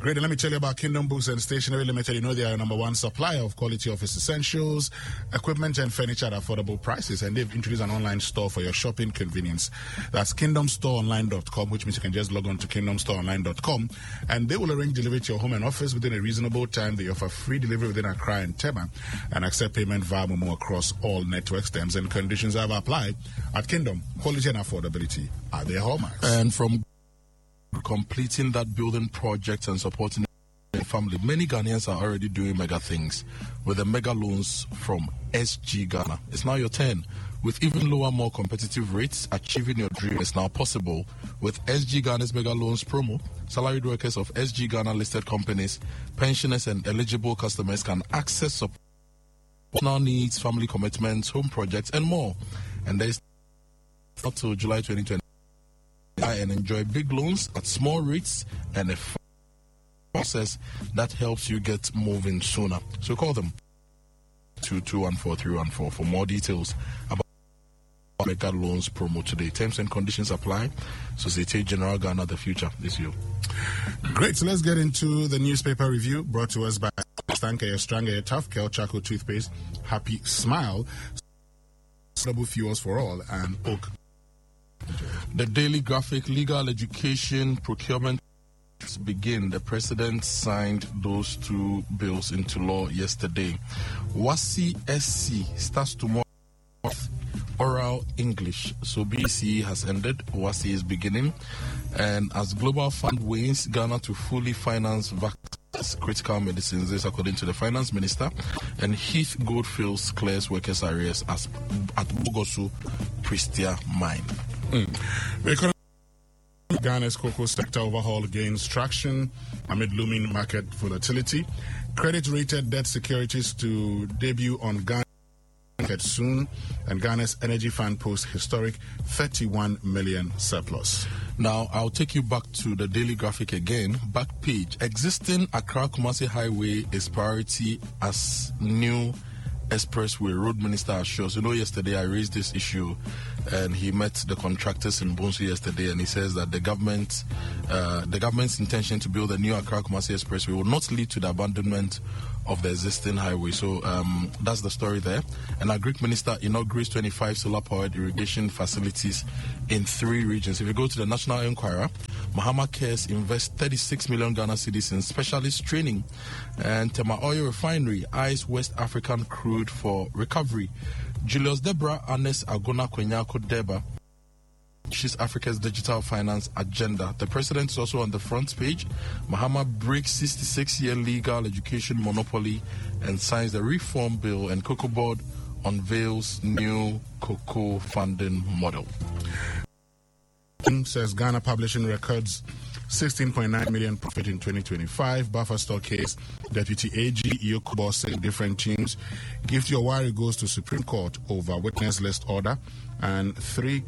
Great. And let me tell you about Kingdom Books and Stationery Limited. You know they are number one supplier of quality office essentials, equipment and furniture at affordable prices. And they've introduced an online store for your shopping convenience. That's kingdomstoreonline.com, which means you can just log on to kingdomstoreonline.com and they will arrange delivery to your home and office within a reasonable time. They offer free delivery within Accra and Tema and accept payment via Momo across all networks. Terms and conditions have applied. At Kingdom, quality and affordability are their hallmarks. And from completing that building project and supporting the family, many Ghanaians are already doing mega things with the mega loans from SG Ghana. It's now your turn. With even lower, more competitive rates, achieving your dream is now possible with SG Ghana's mega loans promo. Salaried workers of SG Ghana listed companies, pensioners and eligible customers can access support, personal needs, family commitments, home projects and more. And there's up to July 2020 and enjoy big loans at small rates and a process that helps you get moving sooner. So call them 2214-314 for more details about Mega Loans promo today. Terms and conditions apply. Societe Generale Ghana, the future is you. Great. So let's get into the newspaper review brought to us by Stanker, Stranger, Tough, Kel Charcoal Toothpaste, Happy Smile, Double Fuels for All, and Oak. The Daily Graphic, legal education, procurement begin. The president signed those two bills into law yesterday. WASI SC starts tomorrow. Oral English. So BCE has ended. WASI is beginning. And as Global Fund wanes Ghana to fully finance vaccines, critical medicines, this according to the finance minister. And Heath Goldfields clears workers' arrears at Bogosu Pristia mine. Ghana's cocoa sector overhaul gains traction amid looming market volatility. Credit-rated debt securities to debut on Ghana market soon, and Ghana's energy fund posts historic 31 million surplus. Now, I'll take you back to the Daily Graphic again. Back page. Existing Accra-Kumasi Highway is priority as new expressway, Road Minister assures. You know, yesterday I raised this issue and he met the contractors in Bonsu yesterday and he says that the government's intention to build a new Accra-Kumasi expressway will not lead to the abandonment of the existing highway. So that's the story there. And our Greek minister inaugurates 25 solar-powered irrigation facilities in 3 regions. If you go to the National Enquirer, Mahama Cares invests 36 million Ghana cedis in specialist training. And Tema Oil Refinery eyes West African crude for recovery. Julius Debra Anes Agona Kwenyako Deba. She's Africa's digital finance agenda. The president is also on the front page. Mahama breaks 66-year legal education monopoly and signs the reform bill, and Cocoa Board unveils new cocoa funding model. Says Ghana Publishing records 16.9 million profit in 2025. Buffer store case. Deputy AG Yokubo saying different teams. Gift Your Wari goes to Supreme Court over witness list order, and 3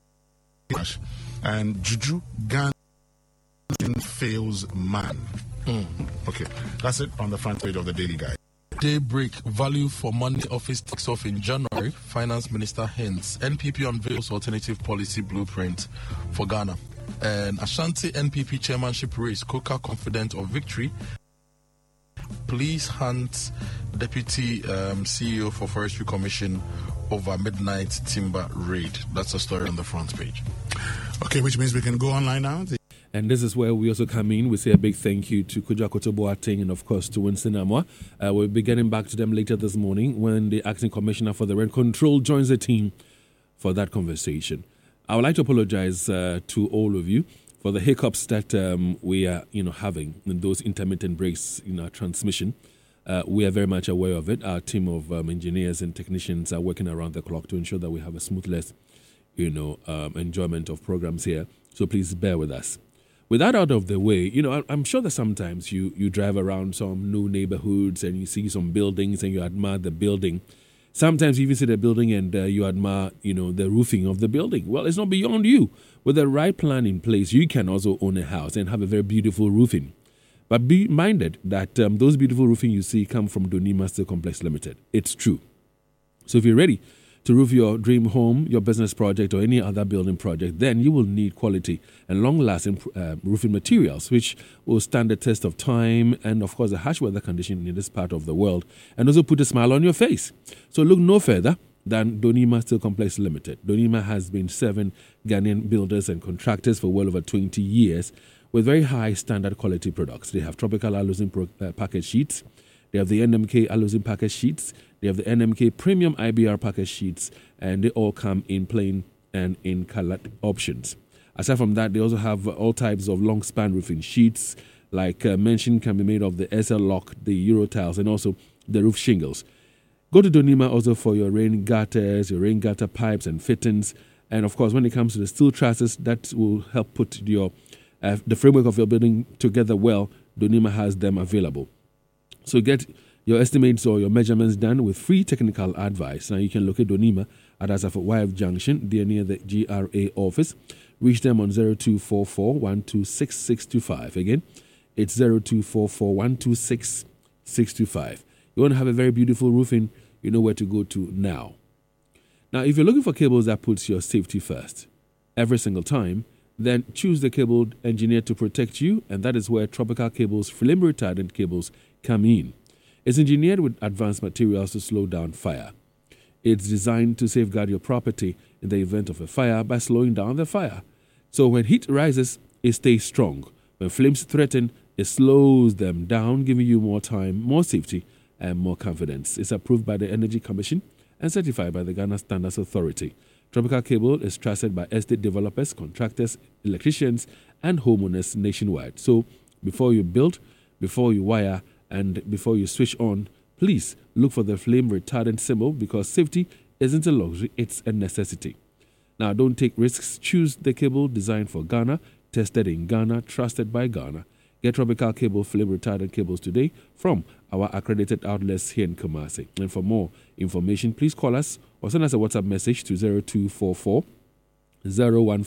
and Juju Ghana fails man. Okay, that's it on the front page of the Daily Guide. Daybreak, value for money office takes off in January. Finance Minister hints. NPP unveils alternative policy blueprint for Ghana. And Ashanti NPP chairmanship race, Coca confident of victory. Police hunt Deputy CEO for Forestry Commission over midnight timber raid. That's a story on the front page. Okay, which means we can go online now. And this is where we also come in. We say a big thank you to Kuja Kotoboateng and, of course, to Winston Amwa. We'll be getting back to them later this morning when the acting commissioner for the rent control joins the team for that conversation. I would like to apologize to all of you for the hiccups that we are, having in those intermittent breaks in our transmission. We are very much aware of it. Our team of engineers and technicians are working around the clock to ensure that we have a smoothless, enjoyment of programs here. So please bear with us. With that out of the way, I'm sure that sometimes you drive around some new neighborhoods and you see some buildings and you admire the building. Sometimes you even see the building and you admire, the roofing of the building. Well, it's not beyond you. With the right plan in place, you can also own a house and have a very beautiful roofing. But be minded that those beautiful roofing you see come from Donima Steel Complex Limited. It's true. So if you're ready to roof your dream home, your business project, or any other building project, then you will need quality and long-lasting roofing materials, which will stand the test of time and, of course, the harsh weather condition in this part of the world, and also put a smile on your face. So look no further than Donima Steel Complex Limited. Donima has been serving Ghanaian builders and contractors for well over 20 years with very high standard quality products. They have tropical aluzinum package sheets. They have the NMK aluzinum package sheets. They have the NMK premium IBR package sheets, and they all come in plain and in colored options. Aside from that, they also have all types of long span roofing sheets, like mentioned, can be made of the SL Lock, the Euro tiles, and also the roof shingles. Go to Donima also for your rain gutters, your rain gutter pipes and fittings. And of course, when it comes to the steel trusses, that will help put your the framework of your building together well. Donima has them available. So get your estimates or your measurements done with free technical advice. Now you can locate Donima at Asafo YF Junction, there near the GRA office. Reach them on 0244 126 625. Again, it's 0244 126 625. You want to have a very beautiful roofing, you know where to go to now. Now, if you're looking for cables that puts your safety first every single time, then choose the cable engineered to protect you, and that is where Tropical Cables flame retardant cables come in. It's engineered with advanced materials to slow down fire. It's designed to safeguard your property in the event of a fire by slowing down the fire. So when heat rises, it stays strong. When flames threaten, it slows them down, giving you more time, more safety, and more confidence. It's approved by the Energy Commission and certified by the Ghana Standards Authority. Tropical Cable is trusted by estate developers, contractors, electricians, and homeowners nationwide. So before you build, before you wire, and before you switch on, please look for the flame retardant symbol, because safety isn't a luxury, it's a necessity. Now, don't take risks. Choose the cable designed for Ghana, tested in Ghana, trusted by Ghana. Get Tropical Cable flame retardant cables today from our accredited outlets here in Kumasi. And for more information, please call us or send us a WhatsApp message to 0244 015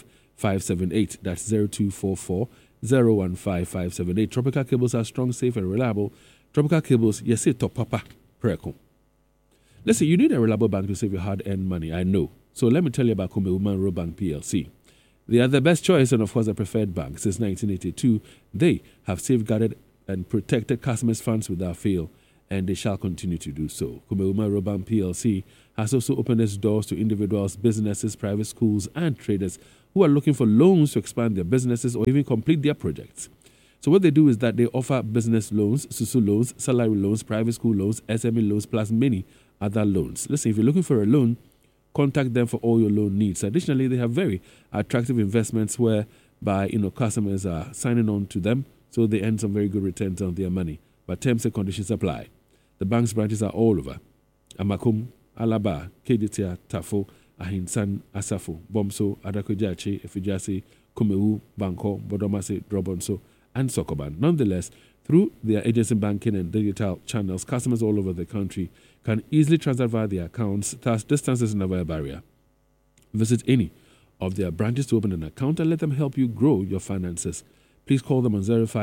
578. That's 0244 015 578. Tropical Cables are strong, safe, and reliable. Tropical Cables, yes, say top papa, preko. Listen, you need a reliable bank to save your hard-earned money, I know. So let me tell you about Kume Woman Bank PLC. They are the best choice and, of course, the preferred bank. Since 1982, they have safeguarded and protected customers' funds without fail, and they shall continue to do so. Kumeuma Bank PLC has also opened its doors to individuals, businesses, private schools, and traders who are looking for loans to expand their businesses or even complete their projects. So what they do is that they offer business loans, SUSU loans, salary loans, private school loans, SME loans, plus many other loans. Listen, if you're looking for a loan, contact them for all your loan needs. Additionally, they have very attractive investments whereby customers are signing on to them, so they earn some very good returns on their money. But terms and conditions apply. The bank's branches are all over: Amakum, Alaba, Kedetia, Tafo, Ahinsan, Asafo, Bomso, Adakojache, Efijasi, Kumewu, Banko, Bodomase, Drobonso, and Sokoban. Nonetheless, through their agency banking and digital channels, customers all over the country can easily transfer via their accounts, thus distance is never a barrier. Visit any of their branches to open an account and let them help you grow your finances. Please call them on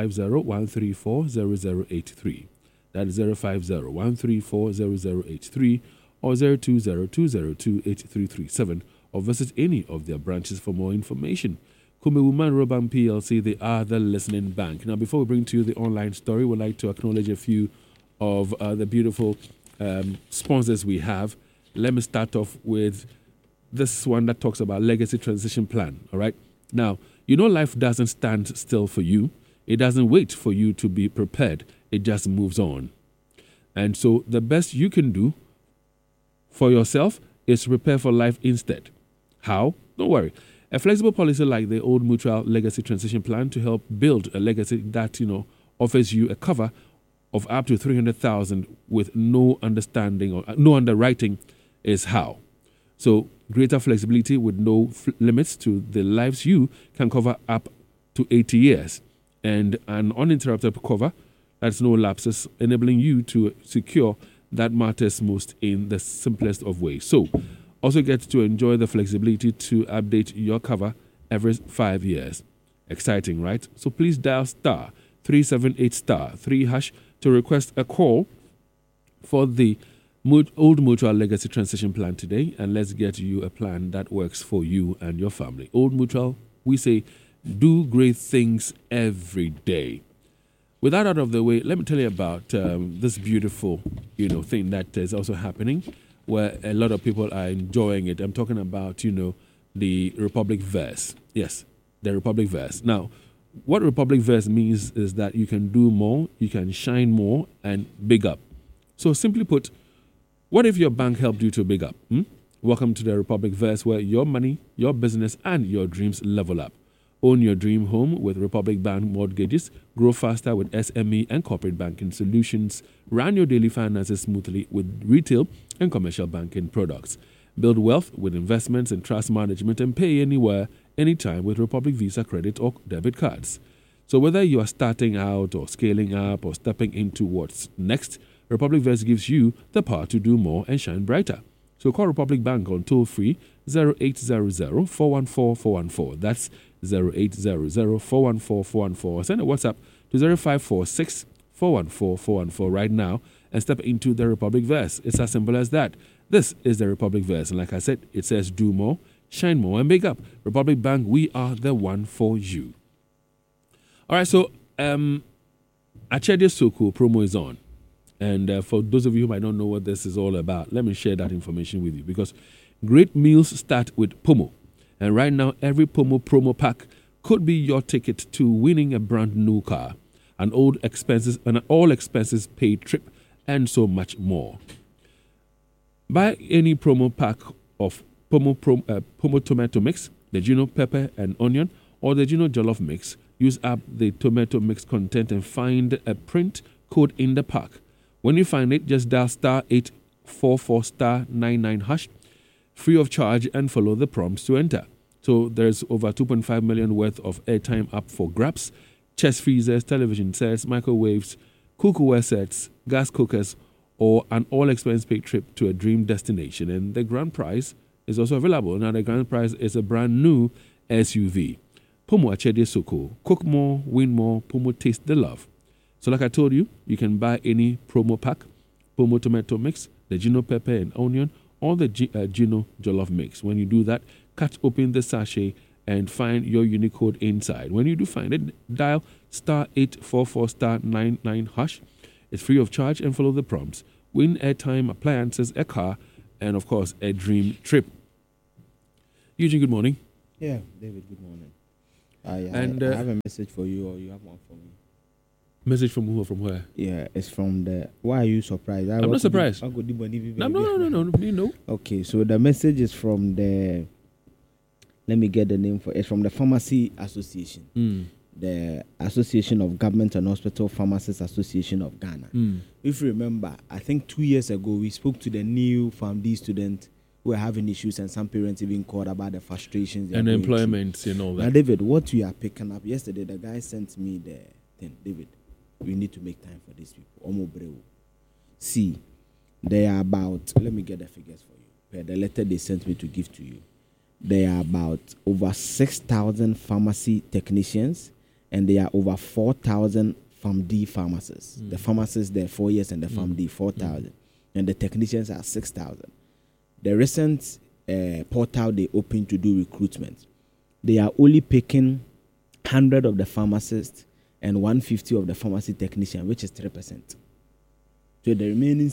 050-134-0083. That is 050-134-0083 or 0202028337, or visit any of their branches for more information. Kumewoman Roban PLC, they are the listening bank. Now, before we bring to you the online story, we'd like to acknowledge a few of the beautiful sponsors we have. Let me start off with this one that talks about legacy transition plan. All right. Now, life doesn't stand still for you. It doesn't wait for you to be prepared. It just moves on. And so the best you can do for yourself is prepare for life instead. How? Don't worry. A flexible policy like the Old Mutual Legacy Transition Plan to help build a legacy that, offers you a cover of up to 300,000 with no understanding or no underwriting is how. So greater flexibility with no limits to the lives you can cover up to 80 years, and an uninterrupted cover that's no lapses, enabling you to secure that matters most in the simplest of ways. So also get to enjoy the flexibility to update your cover every 5 years. Exciting, right? So please dial *378*3# to request a call for the Old Mutual Legacy Transition Plan today, and let's get you a plan that works for you and your family. Old Mutual, we say, do great things every day. With that out of the way, let me tell you about this beautiful, thing that is also happening, where a lot of people are enjoying it. I'm talking about, the Republic Verse. Yes, the Republic Verse. Now, what Republic Verse means is that you can do more, you can shine more, and big up. So simply put, what if your bank helped you to big up? Welcome to the Republic Verse, where your money, your business, and your dreams level up. Own your dream home with Republic Bank mortgages. Grow faster with SME and corporate banking solutions. Run your daily finances smoothly with retail and commercial banking products. Build wealth with investments and trust management, and pay anywhere, anytime with Republic Visa credit or debit cards. So whether you are starting out or scaling up or stepping into what's next, Republic Verse gives you the power to do more and shine brighter. So call Republic Bank on toll-free 0800-414-414. That's 0800-414-414. Or send a WhatsApp to 0546-414-414 right now and step into the Republic Verse. It's as simple as that. This is the Republic Verse. And like I said, it says do more, shine more, and big up. Republic Bank, we are the one for you. All right, so Achede Soko promo is on. And for those of you who might not know what this is all about, let me share that information with you, because great meals start with Pomo. And right now, every Pomo promo pack could be your ticket to winning a brand new car, an all expenses paid trip, and so much more. Buy any promo pack of Pomo tomato mix, the Gino pepper and onion, or the Gino jollof mix. Use up the tomato mix content and find a print code in the pack. When you find it, just dial *844*99# free of charge and follow the prompts to enter. So there's over 2.5 million worth of airtime up for grabs: chest freezers, television sets, microwaves, cookware sets, gas cookers, or an all-expense paid trip to a dream destination. And the grand prize is also available. Now the grand prize is a brand new SUV. Pomo Achede Soko. Cook more, win more. Pomo, taste the love. So like I told you, you can buy any promo pack, Pomo tomato mix, the Gino pepper and onion, or the Gino jollof mix. When you do that, cut open the sachet and find your unique code inside. When you do find it, dial *844*99#. It's free of charge and follow the prompts. Win airtime, appliances, a car, and of course, a dream trip. Eugene, good morning. Yeah, David, good morning. I have a message for you, or you have one for me. Message from who or from where? Yeah, it's from the... Why are you surprised? I'm not surprised. No. Okay, so the message is from the... Let me get the name for it. It's from the Pharmacy Association. The Association of Government and Hospital Pharmacists Association of Ghana. If you remember, I think 2 years ago, we spoke to the new PharmD students who are having issues, and some parents even called about the frustrations. And employment and all that. Now, David, what you are picking up... Yesterday, the guy sent me the thing. David, we need to make time for these people. See, they are about... Let me get the figures for you. The letter they sent me to give to you. There are about over 6,000 pharmacy technicians, and there are over 4,000 PharmD pharmacists. The pharmacists, there are 4 years, and the PharmD, 4,000. And the technicians are 6,000. The recent portal they opened to do recruitment, they are only picking 100 of the pharmacists and 150 of the pharmacy technician, which is 3%. So the remaining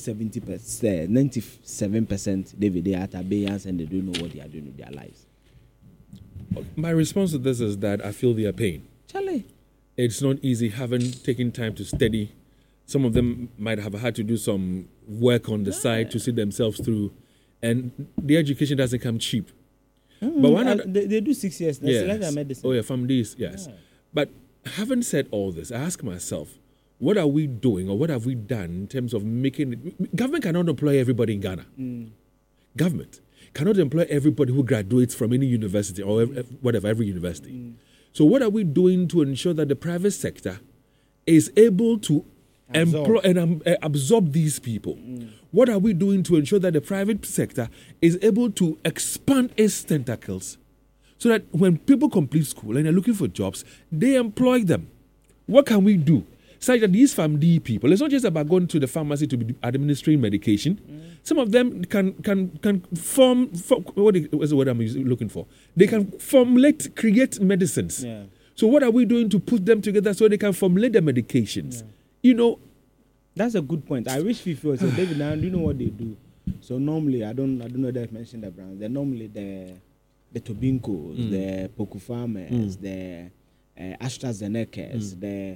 97%, they are at abeyance and they don't know what they are doing with their lives. My response to this is that I feel their pain. Charlie. It's not easy taking time to study. Some of them might have had to do some work on the side to see themselves through. And the education doesn't come cheap. But why not? They do 6 years. That's like their medicine. Oh, yeah, PharmDs, yes. Yeah. But having said all this, I ask myself, what are we doing or what have we done in terms of making it? Government cannot employ everybody in Ghana. Government cannot employ everybody who graduates from any university or every university. So what are we doing to ensure that the private sector is able to employ and absorb these people? What are we doing to ensure that the private sector is able to expand its tentacles so that when people complete school and they're looking for jobs, they employ them? What can we do? such that these PharmD people, it's not just about going to the pharmacy to be administering medication. Some of them can form what is the word I'm looking for? They can create medicines. Yeah. So what are we doing to put them together so they can formulate the medications? You know, that's a good point. I wish FIFA was David. Now, do you know what they do? So normally, I don't know if I've mentioned the brands. They're normally the Tobinkos, the Poku Farmers, the AstraZenecas, the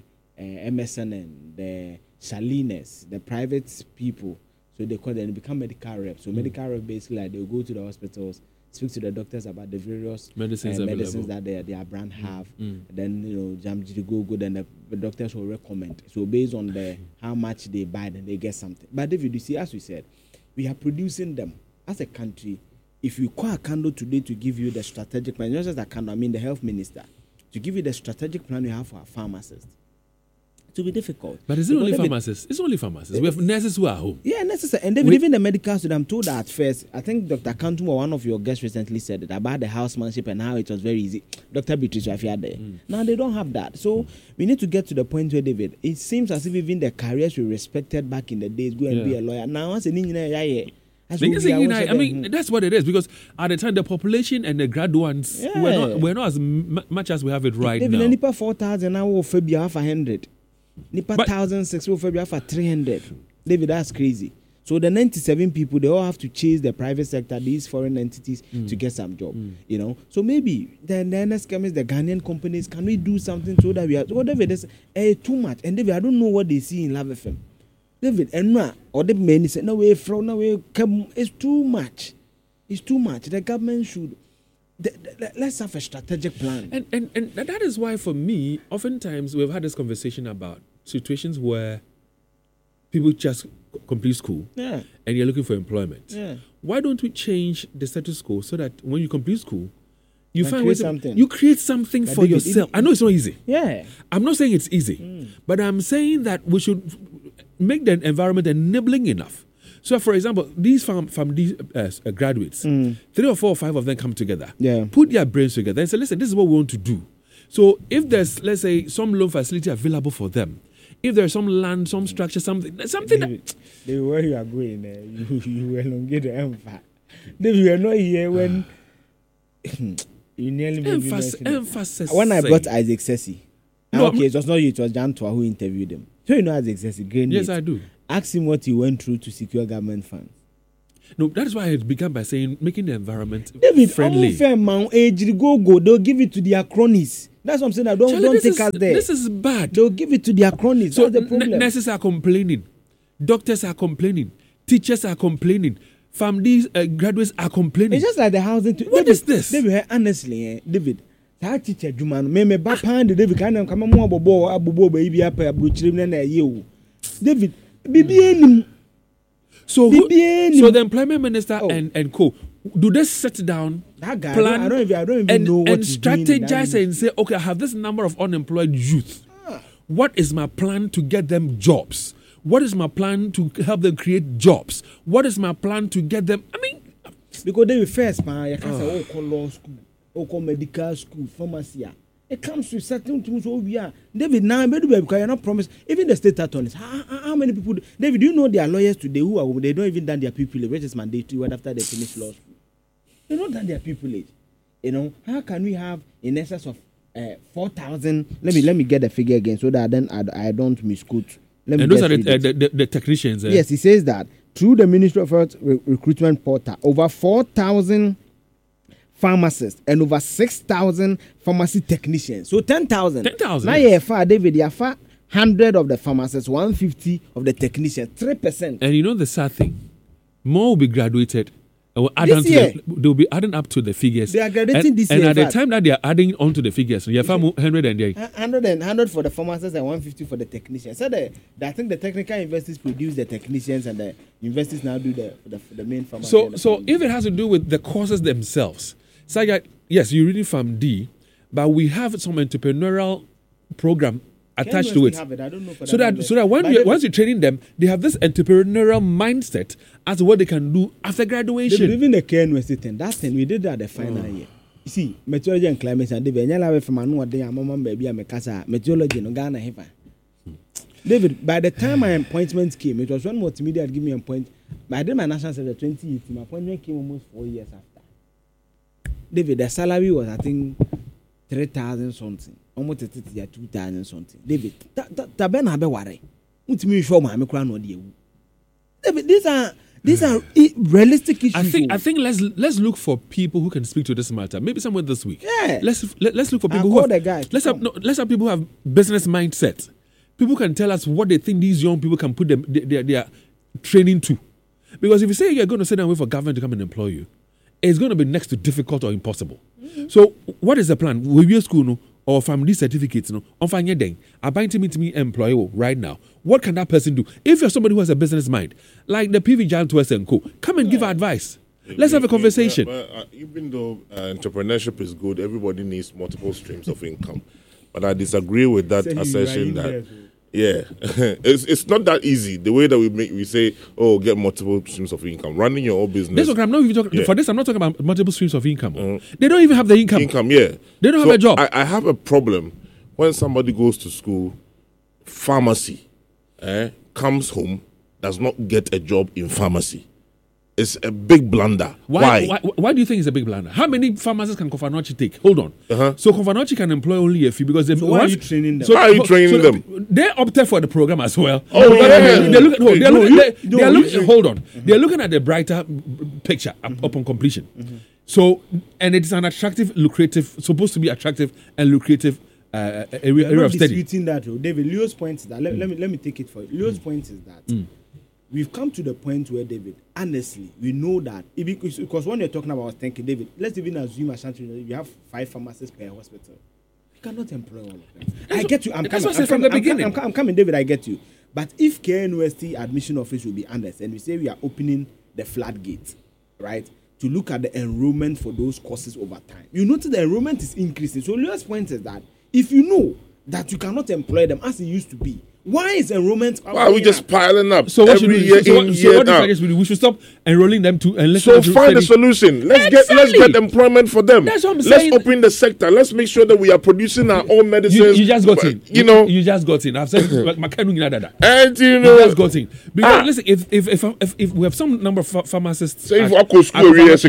MSNN, the Salines, the private people. So they call them, they become medical reps. So medical reps basically like they'll go to the hospitals, speak to the doctors about the various medicines that their brand have. Then go. Then the doctors will recommend. So based on how much they buy, then they get something. But David, you see, as we said, we are producing them as a country. If you call a candle today to give you the strategic plan, not just a candle, I mean the health minister, to give you the strategic plan we have for our pharmacists, it will be difficult. But is it only pharmacists? It's only pharmacists. We have nurses who are home. Yeah, nurses. And then even the medical student, I'm told that at first, I think Dr. Kantuma, one of your guests recently said it about the housemanship and how it was very easy. Dr. Beatrice, if you are there. Now they don't have that. So we need to get to the point where, David, it seems as if even the careers we respected back in the days, go and be a lawyer. Now, as an engineer, I mean, that's what it is, because at the time the population and the graduates were not as much as we have it right now. Nipa 4,000 now will be half 100. Nipa 1,006 will be half 300. David, that's crazy. So the 97 people, they all have to chase the private sector, these foreign entities, to get some job. You know, so maybe the NS chemists, the Ghanaian companies, can we do something so that we are? So David, that's too much. And David, I don't know what they see in Love FM. David, and now, or the men say, no way, from no way, come, it's too much. It's too much. The government should, let's have a strategic plan. And that is why, for me, oftentimes we've had this conversation about situations where people just complete school and you're looking for employment. Yeah. Why don't we change the status quo so that when you complete school, you find ways you create something for yourself. I know it's not easy. Yeah. I'm not saying it's easy, but I'm saying that we should make the environment enabling enough. So, for example, these graduates, 3 or 4 or 5 of them come together, put their brains together and say, listen, this is what we want to do. So if there's, let's say, some loan facility available for them, if there's some land, some structure, something David, where you are going, you will not get the emphasis. David, you are not here when you nearly made emphasis. When I brought Isaac Sessi, it was not you, it was Jan Twa who interviewed him. So you know Isaac Sessi, great. Yes, I do. Ask him what he went through to secure government funds. No, that's why I began by saying making the environment David, friendly. They'll give it to their cronies. That's what I'm saying. Don't take us there. This is bad. They'll give it to their cronies. So that's the problem. Nurses are complaining, doctors are complaining, teachers are complaining, graduates are complaining. It's just like the housing. What is this? David, honestly, David. That teacher, Juman, me bapan the David can come more abobo baby up a butcher than a you. David, BBN. So the employment minister and co, do they sit down, that guy, plan, I don't even know what and strategize and say, okay, I have this number of unemployed youth. What is my plan to get them jobs? What is my plan to help them create jobs? What is my plan to get them? I mean, because they first, man, you can say, call law school, call medical school, pharmacy. It comes to certain things over here. David, now, because you're not promised. Even the state attorneys, how many people? David, do you know there are lawyers today who are they don't even done their pupillage, which is mandatory right after they finish law school. They don't done their pupillage. You know, how can we have in excess of 4,000? Let me get the figure again so that then I don't misquote. And those are the technicians. Yes, he says that through the Ministry of Health recruitment portal, over 4,000 pharmacists and over 6,000 pharmacy technicians. So 10,000. 10,000. Now you have David, you have 100 of the pharmacists, 150 of the technicians, 3%. And you know the sad thing, more will be graduated. They'll be adding up to the figures. They are graduating this year. And at the time that they are adding on to the figures, you have 100 and 100 for the pharmacists and 150 for the technicians. So I think the technical universities produce the technicians and the universities now do the main pharmacy. So if it has to do with the courses themselves, so yes, you're reading PharmD, but we have some entrepreneurial program attached to it. I don't know so that once you're training them, they have this entrepreneurial mindset as to what they can do after graduation. Even the Care University thing, that thing we did that the final year. You see, meteorology and climate and the from baby meteorology no Ghana heaven. David, by the time my appointment came, it was when multimedia had given me an appointment. By then, my national service 2018, my appointment came almost 4 years after. David, the salary was, I think, 3,000 something. Almost 2,000 something. David, taben habe ware. Multimedia show my crown or the David, these are realistic issues. I think let's look for people who can speak to this matter. Maybe somewhere this week. Yeah. Let's look for people let's have people who have business mindset. People can tell us what they think these young people can put their training to. Because if you say you're going to sit down and wait for government to come and employ you, it's going to be next to difficult or impossible. Mm-hmm. So what is the plan? Will you school no, or family certificates no? On fanya deng, about to me employee right now. What can that person do? If you're somebody who has a business mind, like the PV Giant West and Co, come and give advice. Let's have a conversation. Even though entrepreneurship is good, everybody needs multiple streams of income. But I disagree with that assertion that it's not that easy. The way that we say, oh, get multiple streams of income, running your own business. That's what I'm not even talking. For this, I'm not talking about multiple streams of income. Mm-hmm. They don't even have the income. They don't have a job. I have a problem when somebody goes to school, pharmacy, comes home, does not get a job in pharmacy. It's a big blunder. Why do you think it's a big blunder? How many pharmacists can Kofanochi take? Hold on. So Kofanochi can employ only a few because they. So why are you training them? Why are you training them? They opted for the program as well. Oh, They're looking. Hold on. They're looking at the brighter picture upon completion. Mm-hmm. So, and it's an supposed to be attractive and lucrative area of study. Disputing that, David. Leo's point is that. Let me take it for you. Leo's point is that. We've come to the point where, David, honestly, we know that because when you're talking about thinking, David, let's even assume you have 5 pharmacists per hospital. You cannot employ all of them. I get you. I'm coming, David. I get you. But if KNUST admission office will be honest and we say we are opening the floodgates, right, to look at the enrollment for those courses over time, you notice the enrollment is increasing. So Leo's point is that if you know that you cannot employ them as it used to be, why is enrollment? Why are we just piling up? So what should we do? We should stop enrolling them to and let's find a solution. Let's get employment for them. That's what I'm saying. Let's open the sector. Let's make sure that we are producing our own medicines. You just got in. You just got in. I've said and you just got in. Because listen, if we have some number of pharmacists, say if I go school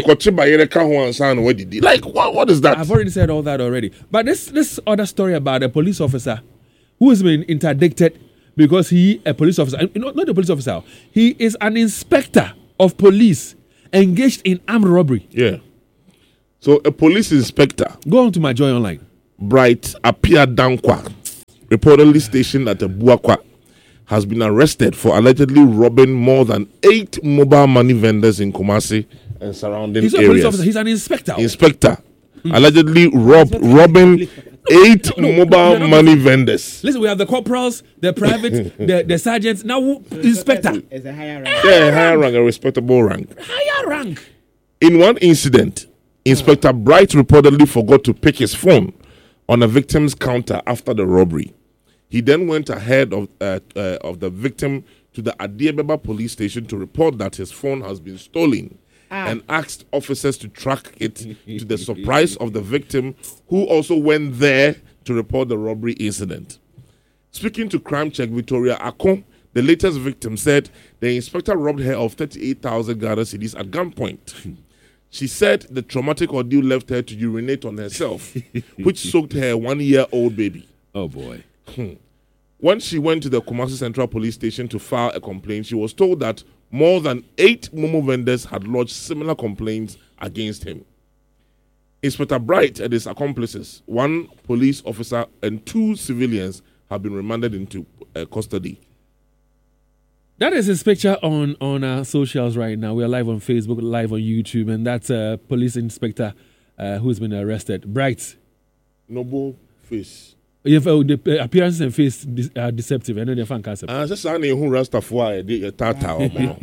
like what is that? I've already said all that already. But this other story about a police officer who has been interdicted because a police officer, not a police officer, he is an inspector of police engaged in armed robbery. Yeah. So a police inspector. Go on to my Joy Online. Bright Apia Dankwa, reportedly stationed at Buakwa, has been arrested for allegedly robbing more than 8 mobile money vendors in Kumasi and surrounding areas. He's a police officer. He's an inspector. Allegedly robbing 8 mobile money vendors. Listen, we have the corporals, the private, the sergeants. Now, inspector. It's a higher rank. Yeah, higher rank, a respectable rank. Higher rank. In one incident, Inspector Bright reportedly forgot to pick his phone on a victim's counter after the robbery. He then went ahead of the victim to the Adiabeba police station to report that his phone has been stolen. And asked officers to track it to the surprise of the victim, who also went there to report the robbery incident. Speaking to Crime Check Victoria Akon, the latest victim said the inspector robbed her of 38,000 Ghana cedis at gunpoint. She said the traumatic ordeal left her to urinate on herself, which soaked her 1-year-old baby. Oh, boy. When she went to the Kumasi Central Police Station to file a complaint, she was told that more than 8 Momo vendors had lodged similar complaints against him. Inspector Bright and his accomplices, 1 police officer and 2 civilians, have been remanded into custody. That is his picture on our socials right now. We are live on Facebook, live on YouTube, and that's a police inspector who's been arrested. Bright. Noble face. The appearance and face are deceptive. I know they're fan concept. Just I know who Rastafari the tata.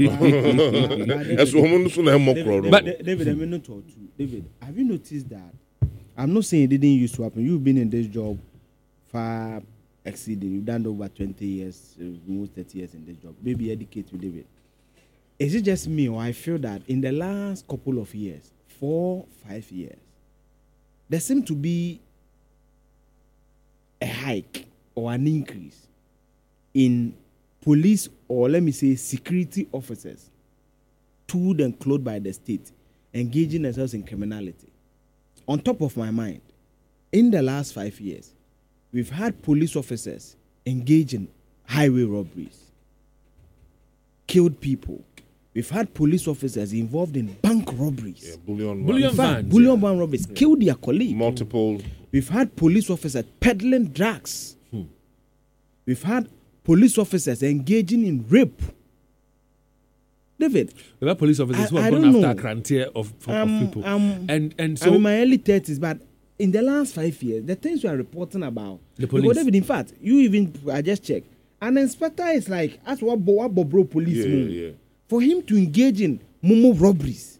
But David, have you noticed that? I'm not saying it didn't used to happen. You've been in this job far exceeding. You've done over 20 years, almost 30 years in this job. Maybe educate me, David. Is it just me, or I feel that in the last couple of years, 4-5 years, there seemed to be a hike or an increase in police, or let me say security officers, tooled and clothed by the state, engaging themselves in criminality. On top of my mind, in the last 5 years, we've had police officers engage in highway robberies, killed people. We've had police officers involved in bank robberies. Yeah, bullion van robberies, killed their colleague. multiple. We've had police officers peddling drugs. We've had police officers engaging in rape. David, There are police officers who I have don't gone know. after a crantier of people. And I'm so in my early 30s, but in the last 5 years, the things we are reporting about, The police. because David, in fact, I just checked, an inspector is like, as what Bobro police Yeah, mean. yeah. For him to engage in momo robberies.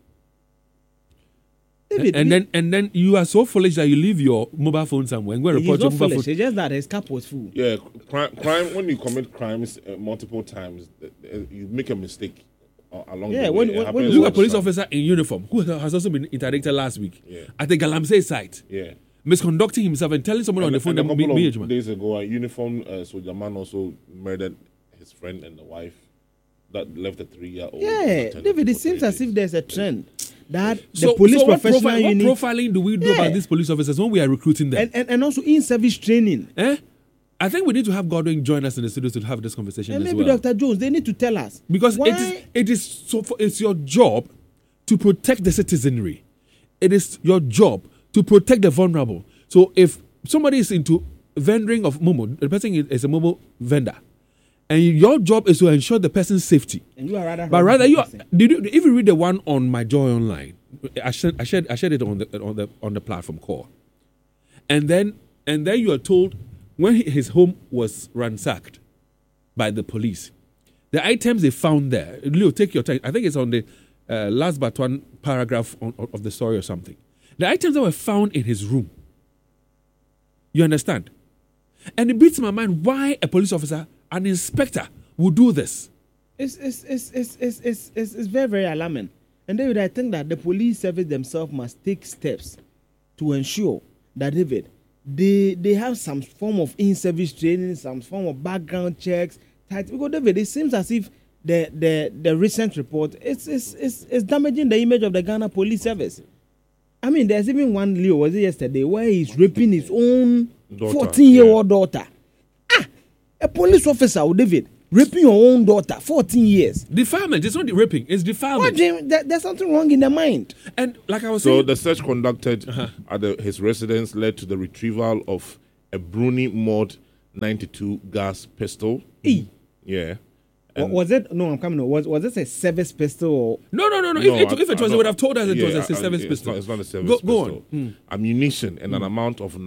David, and then you are so foolish that you leave your mobile phone somewhere and go and he's report your not mobile foolish. phone. It's just that his cap was full. Yeah, crime. When you commit crimes multiple times, you make a mistake along Yeah, the when- way. It when- happens when- Look all at police the time. officer in uniform who has also been interdicted last week Yeah. at the Galamsey site, Yeah. misconducting himself and telling someone on the phone And that a couple me, of days ago, a uniform soldier man also murdered his friend and the wife that left a 3-year-old. Yeah, unattended David, it for seems 3 as if days. there's a trend that So, the police so what, professional unit what profiling do we do Yeah. about these police officers when we are recruiting them? and also in-service training. I think we need to have Godwin join us in the studio to have this conversation And as maybe well. Dr. Jones, they need to tell us. Because why it's your job to protect the citizenry. It is your job to protect the vulnerable. So if somebody is into vending of momo, the person is a momo vendor, and your job is to ensure the person's safety. And you are rather But rather, if you read the one on My Joy Online, I shared it on the platform core, and then you are told when his home was ransacked by the police, the items they found there. Leo, take your time. I think it's on the last but one paragraph of the story or something. The items that were found in his room. You understand? And it beats my mind why a police officer, an inspector, would do this. It's very, very alarming. And David, I think that the police service themselves must take steps to ensure that, David, they have some form of in-service training, some form of background checks. Because, David, it seems as if the recent report is damaging the image of the Ghana police service. I mean, there's even one, Leo, was it yesterday, where he's raping his own 14-year-old daughter. A police officer, David, raping your own daughter, 14 years. Defilement. It's not raping. It's defilement. There's something wrong in the mind. And like I was So saying, the search conducted at his residence led to the retrieval of a Bruni Mod 92 gas pistol. Yeah. Was it? No, I'm coming. Was this a service pistol? Or? no. If it was, they would have told us it was a service pistol. It's not a service Go pistol. on. Ammunition and an amount of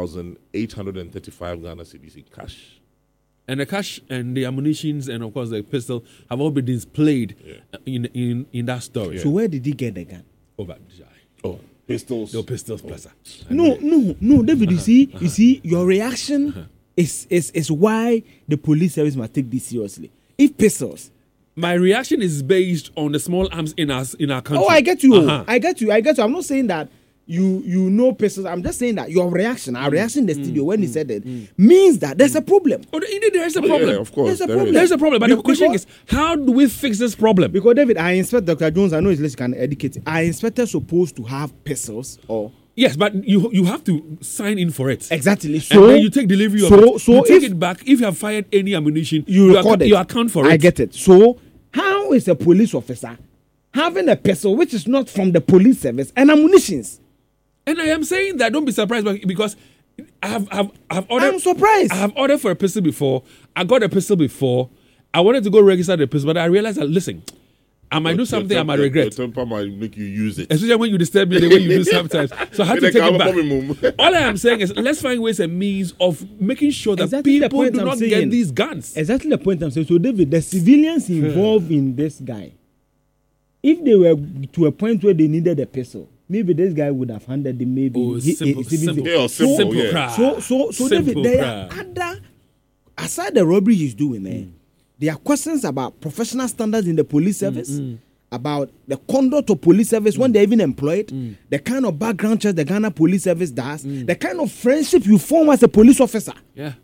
9,835 Ghana cedis in cash. And the cash and the ammunitions and of course the pistol have all been displayed in that story. So where did he get the gun? Over. Oh, pistols. No pistols, plaza. No, David. You see, your reaction is why the police service must take this seriously. If pistols. My reaction is based on the small arms in our country. Oh, I get you. I get you. I'm not saying that you know pistols. I'm just saying that your reaction, our reaction in the studio when he said it, means that there's a problem. Oh, indeed, there is a problem. Yeah, of course. There's a there problem. is. There's a problem. But the question is, how do we fix this problem? Because David, I inspect Dr. Jones. I know he's less can educate. Are inspectors supposed to have pistols or? Yes, but you have to sign in for it. Exactly. And So then you take delivery of it. So you take if it back. If you have fired any ammunition, you record it, you account for it. I get it. So how is a police officer having a pistol which is not from the police service and ammunitions? And I am saying that don't be surprised because I've ordered. I'm surprised. I have ordered for a pistol before. I got a pistol before. I wanted to go register the pistol, but I realized that listen, I might do something I might regret. Your temper might make you use it. Especially when you disturb me the way you do sometimes. So I have to take it back. All I am saying is let's find ways and means of making sure that Exactly the people point do I'm not saying. get these guns. Exactly the point I'm saying. So David, the civilians involved in this guy, if they were to a point where they needed a pistol, maybe this guy would have handed them maybe simple Yeah. So David, there are other aside the robbery he's doing, there are questions about professional standards in the police service, about the conduct of police service when they're even employed, the kind of background checks the Ghana police service does, the kind of friendship you form as a police officer. Yeah.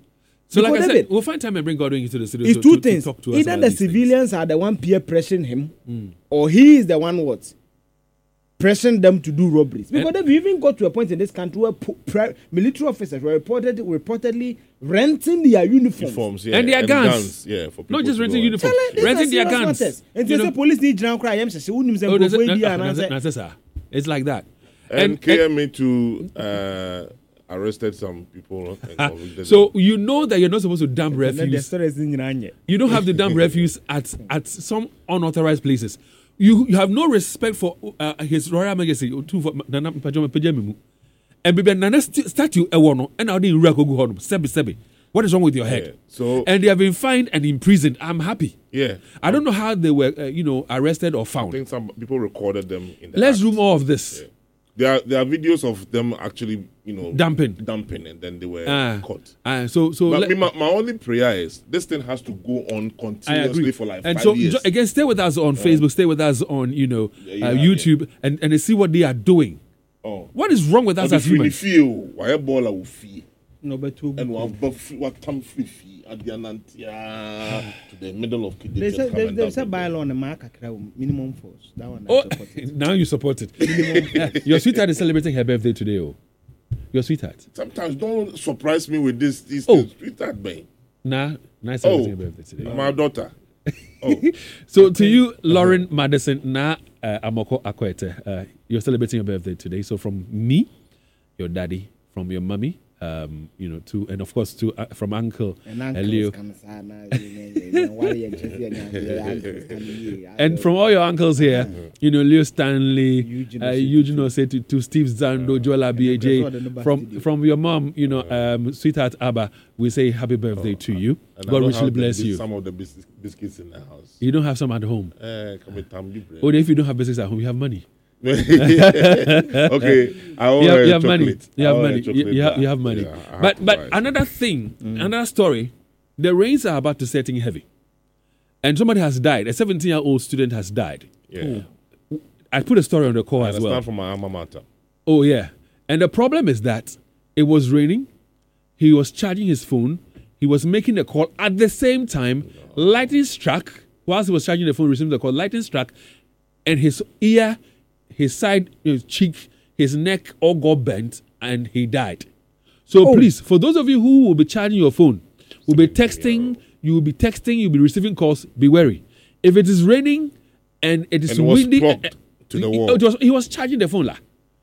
So, like I said, David, we'll find time and bring Godwin into the studio. it's to- two to things. talk to us Either about the these things. civilians are the one peer pressuring him, or he is the one what pressuring them to do robberies. Because we even got to a point in this country where military officers were reportedly renting their uniforms. Uniforms, yeah. And their guns. Yeah, for people Not just to renting go out. uniforms, renting their guns. And You they say know? police need to cry. Oh, it's like that. And KMA too arrested some people. And convicted So them. you know that you're not supposed to dump refuse. You don't have to dump refuse at some unauthorized places. You have no respect for His Royal Majesty. And baby, Nana statue and now they sebi. What is wrong with your head? Yeah, so- and they have been fined and imprisoned. I'm happy. Yeah. I don't know how they were, arrested or I found. think some people recorded them in the Let's act. do more of this. There are videos of them actually, Dumping. and then they were caught. So But my only prayer is this thing has to go on I continuously agree. for like and 5 so years. again, stay with us on Facebook, stay with us on YouTube, and see what they are doing. Oh. What is wrong with us as humans? Feel why ball will fee No, but and what time free fee at the Anantia to the middle of Kiddy. there's a bylaw on the market minimum force. That one. Oh, now you support it. Your sweetheart is celebrating her birthday today. Oh, your sweetheart. Sometimes don't surprise me with this things. Sweetheart, man. Nah, nice celebrating her birthday today. My daughter. So to you, Lauren Madison, Amoko Akwete, you're celebrating your birthday today. So from me, your daddy, from your mommy, to and of course from Uncle Elio, and from all your uncles here, Leo Stanley, Eugene Osei to Steve Zando, Joel ABAJ, from your mom, sweetheart Abba, we say happy birthday to you. And I God don't richly have bless you. Some of the biscuits in the house. You don't have some at home. Oh, If you don't have biscuits at home, you have money. Okay, You have money. You have money. You You have money. But another thing, another story, the rains are about to set in heavy. And somebody has died. A 17-year-old student has died. Yeah. I put a story on the call as well. From my alma mater. Oh, yeah. And the problem is that it was raining. He was charging his phone. He was making a call. At the same time, lightning struck. Whilst he was charging the phone, receiving the call, lightning struck. And his ear, his side, his cheek, his neck all got bent. And he died. So please, for those of you who will be charging your phone, will be texting, you'll be receiving calls, be wary. If it is raining and it is And it was windy, plugged to the wall. He was charging the phone.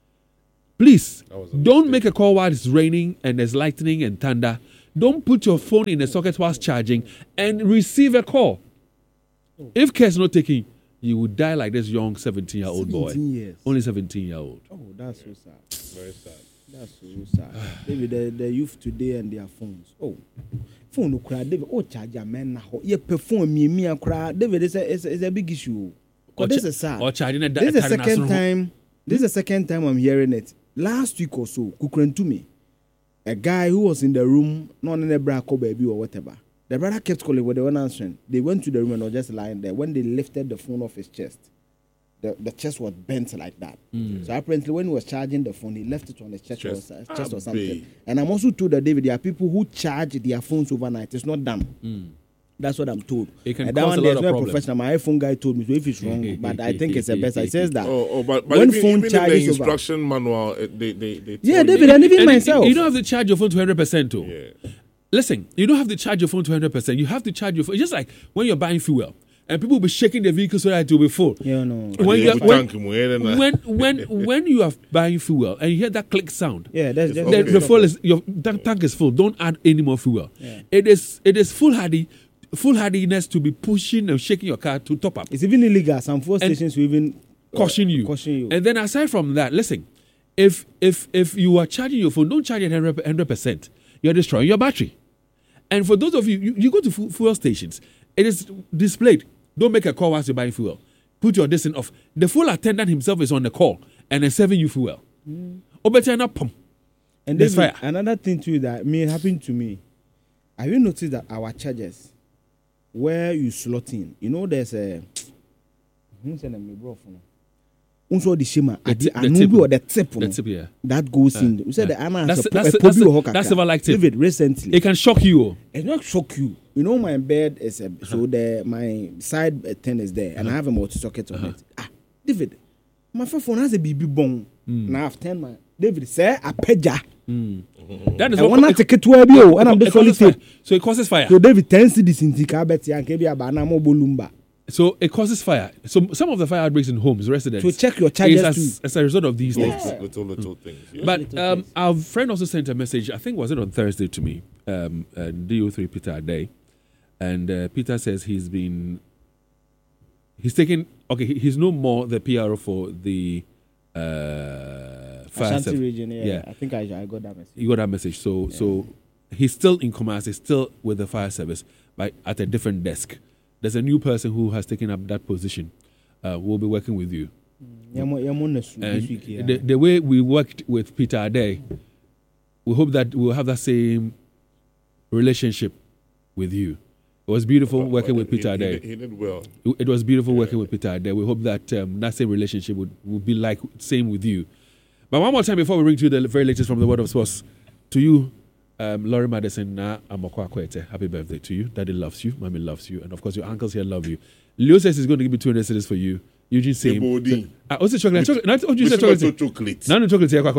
Please, was a don't make a call while it's raining and there's lightning and thunder. Don't put your phone in a socket whilst charging and receive a call. If care is not taken, you will die like this young 17-year-old boy. 17 years. Only 17-year-old. Oh, that's so sad. Very sad. That's so sad. David, the youth today and their phones. Oh, phone no cry. David, charge a man now. You perform me cry. David, it's a big issue. But this is sad. Or charging a This is the second time. This is the second time I'm hearing it. Last week or so, Kukren to me, a guy who was in the room, not in the bra, baby or whatever. The brother kept calling when they weren't answering. They went to the room and were just lying there. When they lifted the phone off his chest, the chest was bent like that. So apparently, when he was charging the phone, he left it on his chest or something. And I'm also told that David, there are people who charge their phones overnight. It's not done. That's what I'm told. It can and that cause one a lot there's of no problems. professional. My iPhone guy told me so if it's wrong, but I think it's the best. It says that. But when even phone in the charges over. instruction manual, they Yeah, tell you- David, and even And myself. You don't have to charge your phone to 100% too. Yeah. Listen, you don't have to charge your phone to 100%. You have to charge your phone. It's just like when you're buying fuel and people will be shaking their vehicle so that it will be full. Yeah, no. When you are, Tank him, when you are buying fuel and you hear that click sound, Yeah, that's just okay. the fuel is your tank is full. Don't add any more fuel. It is foolhardiness to be pushing and shaking your car to top up. It's even illegal. Some fuel stations will even Caution you. And then aside from that, listen, if you are charging your phone, don't charge it 100%. You're destroying your battery. And for those of you go to fuel stations, it is displayed. Don't make a call whilst you're buying fuel. Put your distance off. The fuel attendant himself is on the call and is serving you fuel. Or better not pump. And There's then fire. another thing too that happened to me. Have you noticed that our chargers, where you slot in, there's a Also the shima The at tip, the tip, The tip, yeah. that goes in. We said the Anna That's that's a like tip. David recently. It can shock you. It's not shock you. You know my bed is my side thing is there and I have a multi-socket on it. David, my phone has a BB bone. Now I have 10 my David say a peja. That is I what want to take it to a bio and I'm the solid tape. So it causes fire. So David 10 cities in Tikabet and Kebia Banamo Bolumba. So it causes fire. So some of the fire outbreaks in homes, residents. So check your charges too. As a result of these things. Little things. Yeah. But our friend also sent a message, I think was it on Thursday to me, DO3 Peter Ade. And Peter says he's no more the PRO for the fire Ashanti region, yeah. I think I got that message. You got that message. So he's still in Kumasi, he's still with the fire service, but at a different desk. There's a new person who has taken up that position. We'll be working with you. And the way we worked with Peter Ade, we hope that we'll have that same relationship with you. It was beautiful working with Peter Ade. He did well. It was beautiful working with Peter Ade. We hope that that same relationship would be like same with you. But one more time before we bring to the very latest from the world of sports, to you, Laurie Madison, happy birthday to you. Daddy loves you, Mommy loves you, and of course your uncles here love you. Leo says he's going to give you 200 cedis for you. Eugene same. Also chocolate. Not you said chocolate. No chocolate here.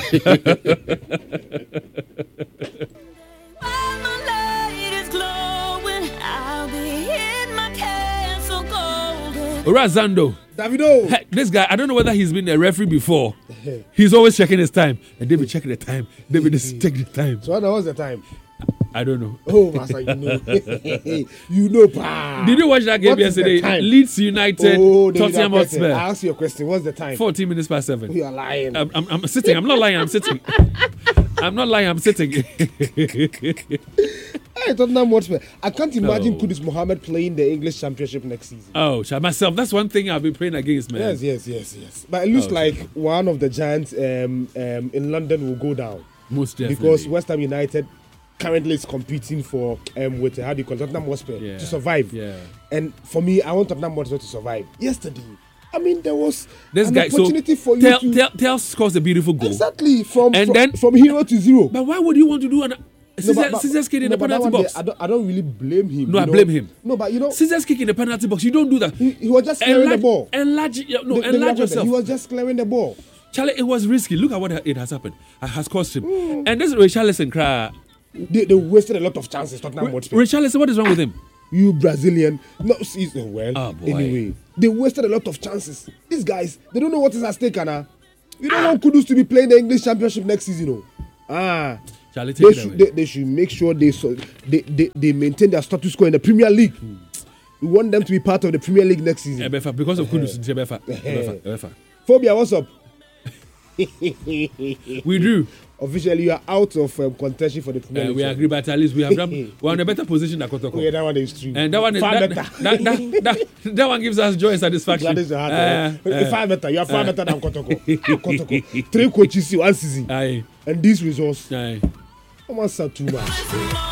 Razando. Davido. Hey, this guy, I don't know whether he's been a referee before. He's always checking his time. And David checking the time. David is checking the time. So what was the time? I don't know. Oh, Master, you know. You know, pa. Did you watch that game yesterday? Leeds United, Tottenham Hotspur. I asked you a question. What's the time? 14 minutes past 7. You are lying. I'm sitting. I'm not lying. I'm sitting. I'm not lying. I'm sitting. Hey, Tottenham Hotspur. I can't imagine Kudus Mohammed playing the English Championship next season. Oh, myself. That's one thing I've been praying against, man. Yes. But it looks like one of the giants in London will go down. Most definitely. Because West Ham United currently is competing for with Tottenham Hotspur to survive. Yeah. And for me, I want Tottenham Hotspur to survive. Yesterday, I mean, there was an opportunity for you to... Tell scores a beautiful goal. Exactly, from hero to zero. But why would you want to do an... Scissors kick in the penalty box. I don't really blame him. No, I blame him. No, but you know... Scissors kick in the penalty box. You don't do that. He was just clearing the ball. Enlarge yourself. He was just clearing the ball. Charlie, it was risky. Look at what it has happened. Has cost him. And this is Richarlison cry. They wasted a lot of chances. Richarlison, what is wrong with him? You Brazilian. No, anyway, they wasted a lot of chances. These guys, they don't know what is at stake, Anna. You don't want Kudus to be playing the English Championship next season, Charlie, they should make sure they maintain their status quo in the Premier League. We want them to be part of the Premier League next season. Because of Kudus. Phobia, what's up? We do. Officially, you are out of contention for the Premier League. We agree, but at least we're in a better position than Kotoko. Yeah, that one is true. And that one that one gives us joy and satisfaction. That is the hard 5 meter. You are 5 meter than Kotoko. 3 coaches, 1 season. Aye. And these results. Aye. Almost too much.